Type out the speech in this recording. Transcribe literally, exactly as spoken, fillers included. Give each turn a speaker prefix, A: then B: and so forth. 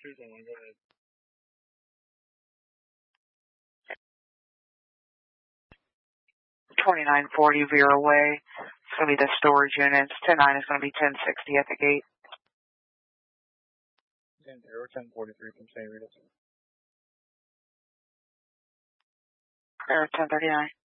A: twenty-nine forty Vera Way. It's going to be the storage units. ten nine is going to be ten sixty at the gate.
B: ten zero, ten forty-three from Saint Rita's.
A: Air ten thirty-nine.